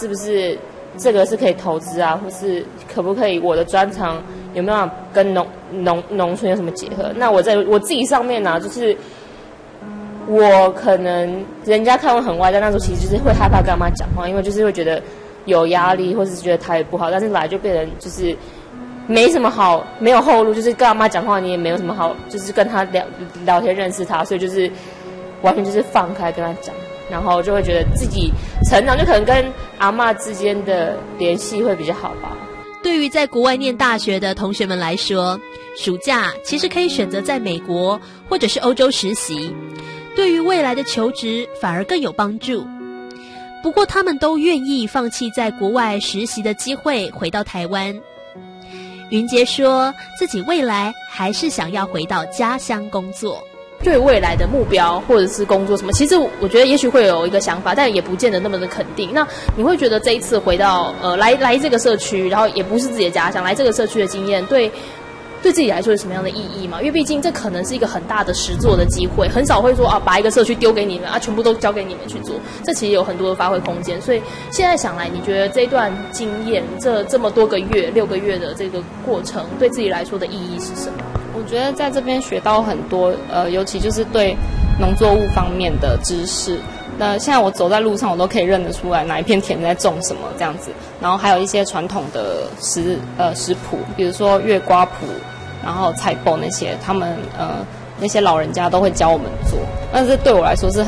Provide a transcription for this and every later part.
是不是这个是可以投资啊，或是可不可以我的专长有没有办法跟农村有什么结合？那我在我自己上面呢，就是我可能人家看我很歪，但那时候其实就是会害怕跟他妈讲话，因为就是会觉得有压力，或是觉得台语不好，但是来就变成就是没什么好，没有后路，就是跟阿妈讲话你也没有什么好，就是跟他聊天认识他，所以就是完全就是放开跟他讲。然后就会觉得自己成长，就可能跟阿嬷之间的联系会比较好吧。 对于在国外念大学的同学们来说，暑假其实可以选择在美国或者是欧洲实习，对于未来的求职反而更有帮助。不过他们都愿意放弃在国外实习的机会，回到台湾。云杰说自己未来还是想要回到家乡工作。 对未来的目标或者是工作什么，其实我觉得也许会有一个想法，但也不见得那么的肯定。那你会觉得这一次回到来这个社区，然后也不是自己的家乡，来这个社区的经验，对自己来说有什么样的意义吗？因为毕竟这可能是一个很大的实作的机会，很少会说把一个社区丢给你们全部都交给你们去做，这其实有很多的发挥空间。所以现在想来，你觉得这段经验这么多个月6个月的这个过程，对自己来说的意义是什么？ 我觉得在这边学到很多，尤其就是对农作物方面的知识。那现在我走在路上，我都可以认得出来哪一片田在种什么这样子。然后还有一些传统的食谱，比如说月瓜谱，然后菜脯那些，他们那些老人家都会教我们做。但是对我来说是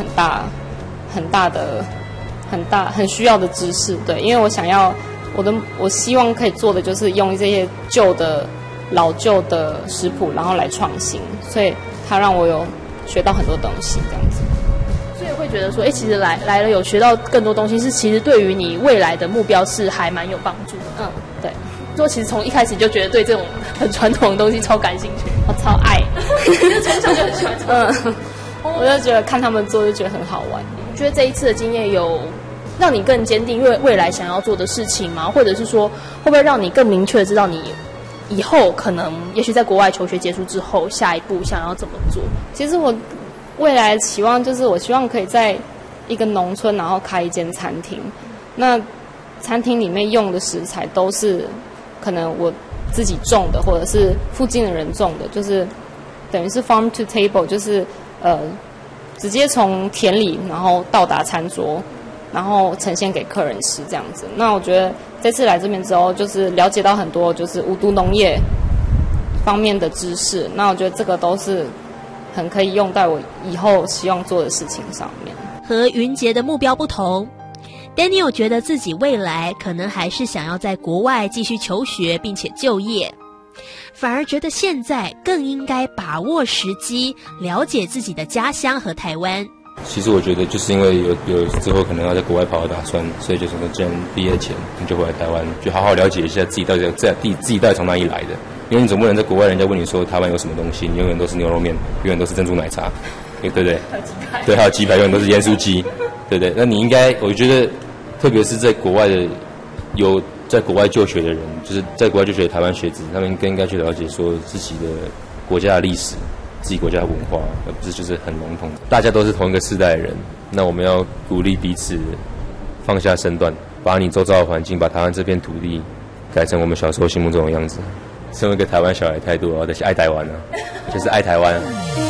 很需要的知识，对，因为我希望可以做的就是用这些老旧的食谱，然后来创新，所以它让我有学到很多东西，这样子。 所以会觉得说，其实来了有学到更多东西，是其实对于你未来的目标是还蛮有帮助的。 对。 说其实从一开始就觉得对这种很传统的东西超感兴趣， 我超爱， 从小就很喜欢。 我就觉得看他们做就觉得很好玩。 你觉得这一次的经验有让你更坚定未来想要做的事情吗？或者是说，会不会让你更明确的知道你以后可能也许在国外求学结束之后，下一步想要怎么做？ 其实我未来的期望就是我希望可以在一个农村，然后开一间餐厅。那餐厅里面用的食材都是可能我自己种的，或者是附近的人种的，就是等于是 farm to table， 就是直接从田里然后到达餐桌，然后呈现给客人吃这样子。那我觉得这次来这边之后，就是了解到很多就是无毒农业方面的知识。那我觉得这个都是很可以用在我以后希望做的事情上面。 和云杰的目标不同， Daniel 觉得自己未来可能还是想要在国外继续求学并且就业，反而觉得现在更应该把握时机，了解自己的家乡和台湾。 其实我觉得就是因为有之后可能要在国外跑的打算，所以就是既然毕业前你就回来台湾，就好好了解一下自己到底从哪里来的。因为你总不能在国外人家问你说台湾有什么东西，你永远都是牛肉面，永远都是珍珠奶茶，对不对？对，还有鸡排，永远都是盐酥鸡，对不对？那你应该，我觉得特别是在国外的有在国外就学的人，就是在国外就学的台湾学子，他们更应该去了解说自己的国家的历史，自己国家的文化，而不是就是很笼统的。大家都是同一个世代的人，那我们要鼓励彼此放下身段，把你周遭的环境，把台湾这片土地改成我们小时候心目中的样子。身为一个台湾小孩态度，我得爱台湾啊，就是爱台湾啊。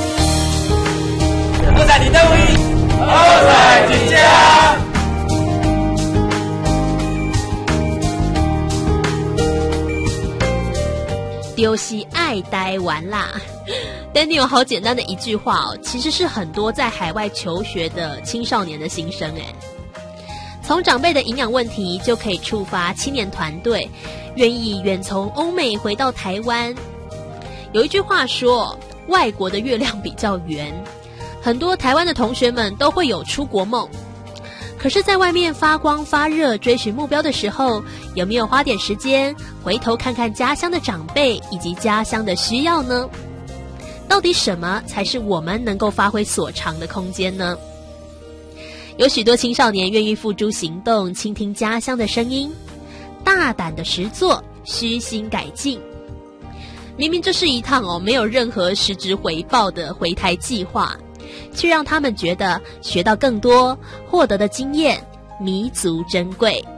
二赛你的位，二赛进家。 就是爱台湾啦。Daniel 好简单的一句话其实是很多在海外求学的青少年的心声从长辈的营养问题就可以触发青年团队愿意远从欧美回到台湾。有一句话说，外国的月亮比较圆，很多台湾的同学们都会有出国梦。可是在外面发光发热追寻目标的时候，有没有花点时间回头看看家乡的长辈以及家乡的需要呢？到底什么才是我们能够发挥所长的空间呢？有许多青少年愿意付诸行动，倾听家乡的声音，大胆的实作，虚心改进。明明这是一趟没有任何实质回报的回台计划，却让他们觉得学到更多，获得的经验弥足珍贵。